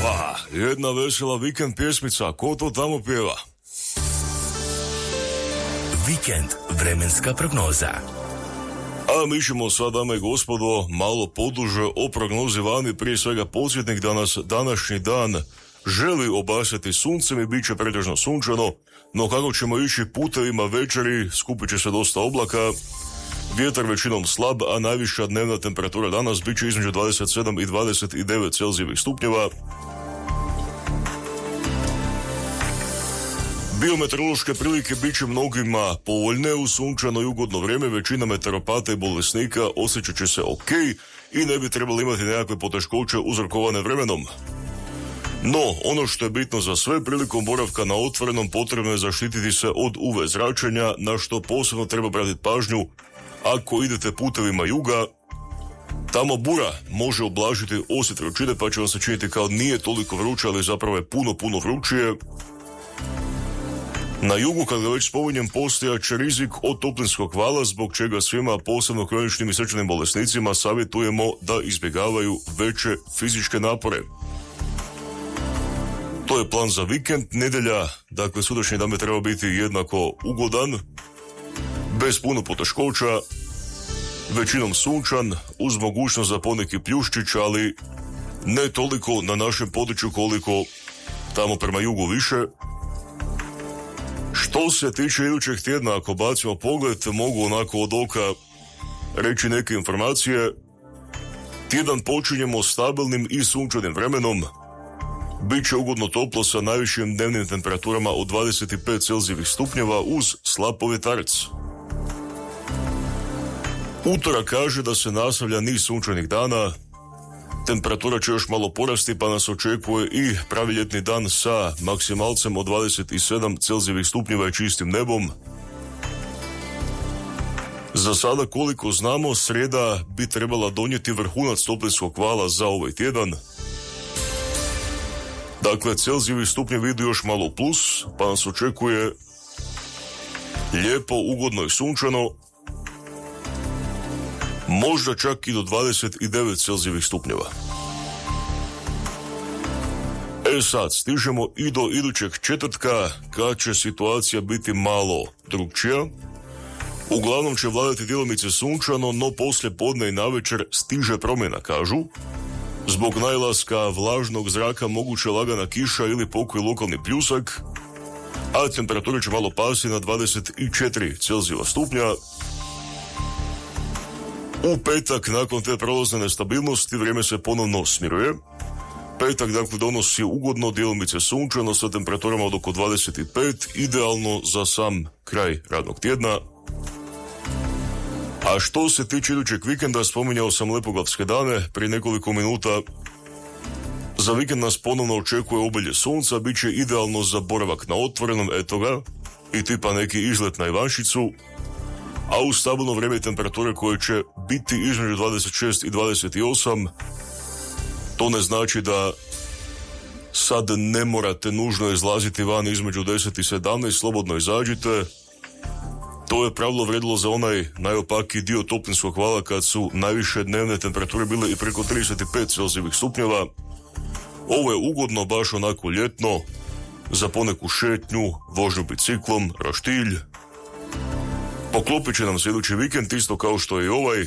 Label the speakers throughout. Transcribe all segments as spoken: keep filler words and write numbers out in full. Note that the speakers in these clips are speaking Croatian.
Speaker 1: Pa, jedna vesela vikend pjesmica, ko to tamo pjeva?
Speaker 2: Vikend vremenska prognoza.
Speaker 1: A mi ćemo sad, dame i gospodo, malo poduže o prognozi vani, prije svega podsjetnik da nas današnji dan želi obasjati suncem i bit će pretežno sunčano, no kako ćemo ići putevima večeri, skupit će se dosta oblaka, vjetar većinom slab, a najviša dnevna temperatura danas bit će između dvadeset sedam i dvadeset devet Celzijevih stupnjeva. Biometeorološke prilike bit će mnogima povoljne u sunčano i ugodno vrijeme, većina meteoropata i bolesnika osjećat će se ok i ne bi trebali imati nekakve poteškoće uzrokovane vremenom. No, ono što je bitno za sve, prilikom boravka na otvorenom potrebno je zaštititi se od U V zračenja, na što posebno treba obratiti pažnju ako idete putevima juga. Tamo bura može oblažiti osjet vrućine, pa će vam se činiti kao nije toliko vruće, ali zapravo je puno, puno vrućije. Na jugu, kad ga već spominjem, postojaće rizik od toplinskog vala, zbog čega svima, posebno kroničnim i srčanim bolesnicima, savjetujemo da izbjegavaju veće fizičke napore. To je plan za vikend. Nedjelja, dakle sutrašnji dan bi trebao biti jednako ugodan, bez puno poteškoća, većinom sunčan, uz mogućnost za poneki pljuščić, ali ne toliko na našem području koliko tamo prema jugu više. Što se tiče idućeg tjedna, ako bacimo pogled, mogu onako od oka reći neke informacije. Tjedan počinjemo stabilnim i sunčanim vremenom. Biće ugodno toplo sa najvišim dnevnim temperaturama od dvadeset pet Celzijevih stupnjeva uz slab povjetarac. Utorak kaže da se nastavlja niz sunčanih dana. Temperatura će još malo porasti, pa nas očekuje i pravi ljetni dan sa maksimalcem od dvadeset sedam Celzijevih stupnjeva i čistim nebom. Za sada, koliko znamo, srijeda bi trebala donijeti vrhunac toplinskog vala za ovaj tjedan. Dakle, Celzijevi stupnjevi idu još malo plus, pa nas očekuje lijepo, ugodno i sunčano, možda čak i do dvadeset devet Celzijevih stupnjeva. E sad, stižemo i do idućeg četvrtka, kad će situacija biti malo drugčija. Uglavnom će vladati djelomice sunčano, no poslije podne i navečer stiže promjena, kažu. Zbog najlaska vlažnog zraka moguće lagana kiša ili pokoj lokalni pljusak, a temperatura će malo pasti na dvadeset četiri Celzijeva stupnja. U petak, nakon te prolazne nestabilnosti, vrijeme se ponovno smiruje. Petak, dakle, donosi ugodno, djelomice sunčano sa temperaturama od oko dvadeset pet, idealno za sam kraj radnog tjedna. A što se tiče idućeg vikenda, spominjao sam Lepoglavske dane prije nekoliko minuta. Za vikend nas ponovno očekuje obilje sunca, bit će idealno za boravak na otvorenom, eto ga, i tipa neki izlet na Ivanšicu, a u stabilno vrijeme temperature koje će biti između dvadeset šest i dvadeset osam. To ne znači da sad ne morate nužno izlaziti van između deset i sedamnaest, slobodno izađite. To je pravilo vrijedilo za onaj najopakiji dio toplinskog vala kad su najviše dnevne temperature bile i preko trideset pet Celzijevih stupnjeva. Ovo je ugodno, baš onako ljetno, za poneku šetnju, vožnju biciklom, roštilj. Poklopit će nam se idući vikend, isto kao što je i ovaj.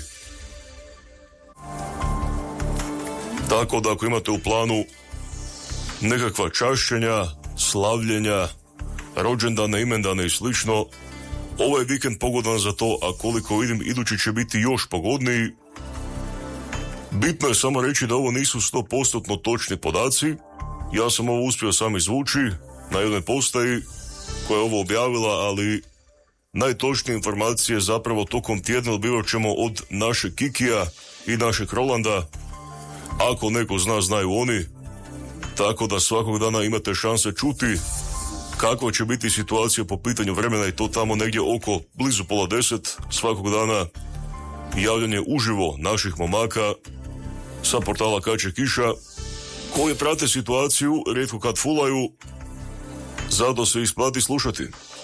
Speaker 1: Tako da ako imate u planu nekakva čašćenja, slavljenja, rođendane, imendane i slično, ovaj vikend pogodan za to, a koliko vidim idući će biti još pogodniji. Bitno je samo reći da ovo nisu sto posto točni podaci. Ja sam ovo uspio sam izvući na jednoj postaji koja je ovo objavila, ali najtočnije informacije zapravo tokom tjedna dobivat ćemo od našeg Kikija i našeg Rolanda. Ako neko zna, znaju oni. Tako da svakog dana imate šanse čuti kakva će biti situacija po pitanju vremena, i to tamo negdje oko blizu pola deset svakog dana javljanje uživo naših momaka sa portala Kače Kiša, koji prate situaciju, rijetko kad fulaju, zato se isplati slušati.